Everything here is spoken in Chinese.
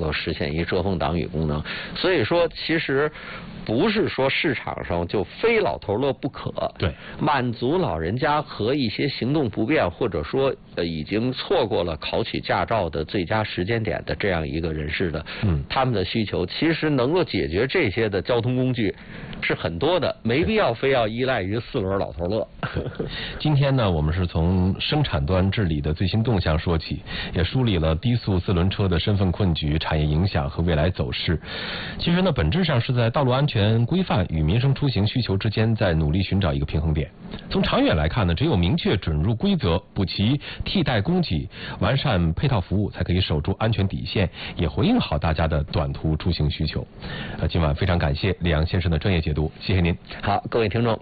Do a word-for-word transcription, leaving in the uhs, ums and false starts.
够实现一遮风挡雨功能。所以说，其实不是说市场上就非老头乐不可， 对， 满足老人家和一些行动不便或者说呃已经错过了考取驾照的最佳时间点的这样一个人士的，嗯，他们的需求，其实能够解决这些的交通工具是很多的，没必要非要依赖于四轮老头乐。 今天呢，我们是从生产端治理的最新动向说起，也梳理了低速四轮车的身份困局、产业影响和未来走势。其实呢，本质上是在道路安全规范与民生出行需求之间在努力寻找一个平衡点。从长远来看呢，只有明确准入规则，补齐替代供给，完善配套服务，才可以守住安全底线，也回应好大家的短途出行需求。呃，今晚非常感谢李阳先生的专业解读，谢谢您。 好，各位听众。